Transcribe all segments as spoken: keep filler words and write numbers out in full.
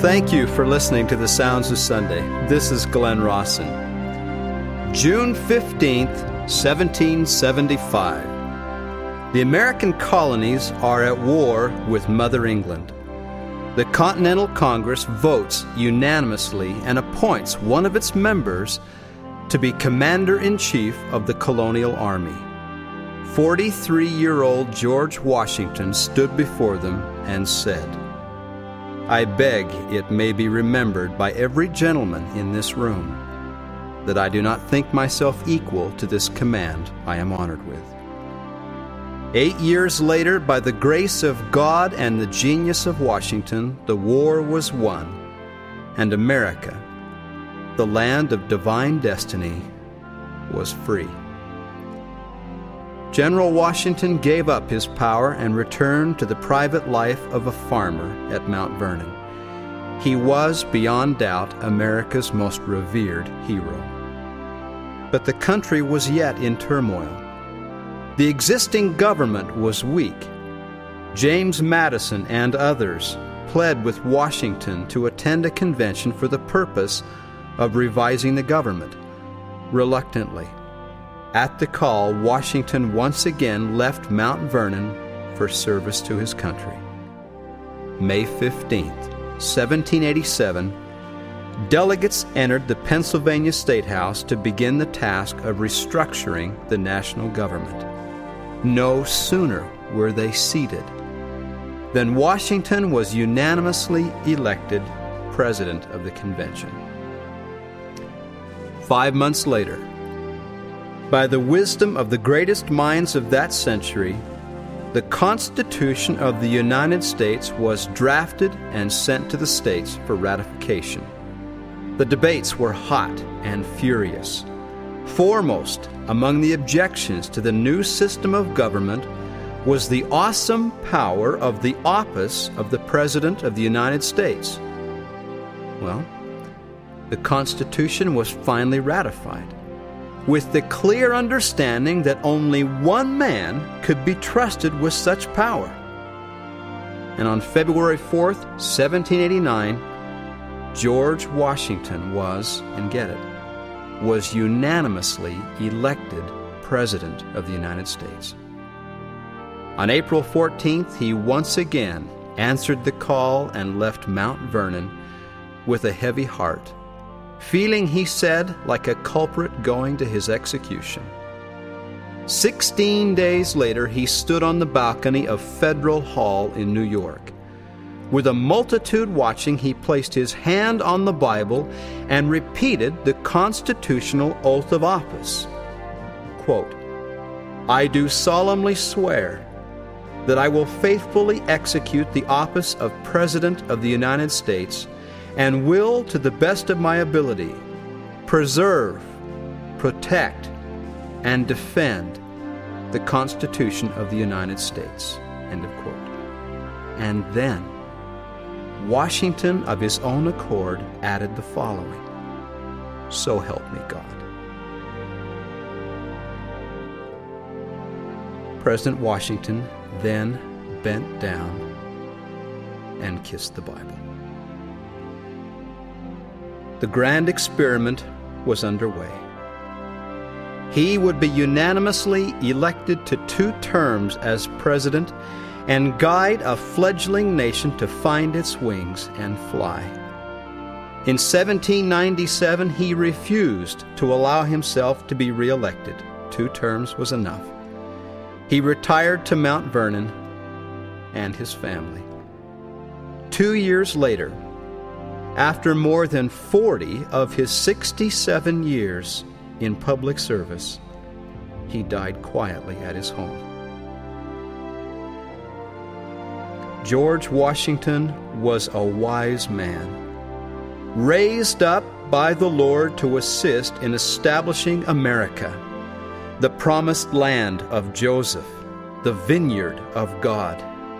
Thank you for listening to the Sounds of Sunday. This is Glenn Rawson. June fifteenth, seventeen seventy-five. The American colonies are at war with Mother England. The Continental Congress votes unanimously and appoints one of its members to be Commander-in-Chief of the Colonial Army. forty-three-year-old George Washington stood before them and said, "I beg it may be remembered by every gentleman in this room that I do not think myself equal to this command I am honored with." Eight years later, by the grace of God and the genius of Washington, the war was won, and America, the land of divine destiny, was free. General Washington gave up his power and returned to the private life of a farmer at Mount Vernon. He was, beyond doubt, America's most revered hero. But the country was yet in turmoil. The existing government was weak. James Madison and others pled with Washington to attend a convention for the purpose of revising the government. Reluctantly, at the call, Washington once again left Mount Vernon for service to his country. May fifteenth, seventeen eighty-seven, delegates entered the Pennsylvania State House to begin the task of restructuring the national government. No sooner were they seated than Washington was unanimously elected President of the Convention. Five months later, by the wisdom of the greatest minds of that century, the Constitution of the United States was drafted and sent to the states for ratification. The debates were hot and furious. Foremost among the objections to the new system of government was the awesome power of the office of the President of the United States. Well, the Constitution was finally ratified, with the clear understanding that only one man could be trusted with such power. And on February fourth, seventeen eighty-nine, George Washington was, and get it, was unanimously elected President of the United States. On April fourteenth, he once again answered the call and left Mount Vernon with a heavy heart, feeling, he said, like a culprit going to his execution. Sixteen days later, he stood on the balcony of Federal Hall in New York. With a multitude watching, he placed his hand on the Bible and repeated the constitutional oath of office. Quote, "I do solemnly swear that I will faithfully execute the office of President of the United States and will, to the best of my ability, preserve, protect, and defend the Constitution of the United States." End of quote. And then Washington, of his own accord, added the following: "So help me God." President Washington then bent down and kissed the Bible. The grand experiment was underway. He would be unanimously elected to two terms as president and guide a fledgling nation to find its wings and fly. In seventeen ninety-seven, he refused to allow himself to be reelected. Two terms was enough. He retired to Mount Vernon and his family. Two years later, after more than forty of his sixty-seven years in public service, he died quietly at his home. George Washington was a wise man, raised up by the Lord to assist in establishing America, the promised land of Joseph, the vineyard of God.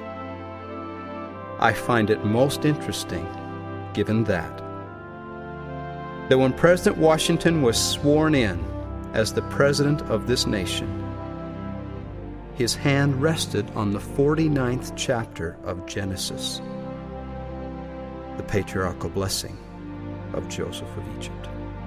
I find it most interesting, given that, that when President Washington was sworn in as the President of this nation, his hand rested on the forty-ninth chapter of Genesis. the patriarchal blessing of Joseph of Egypt.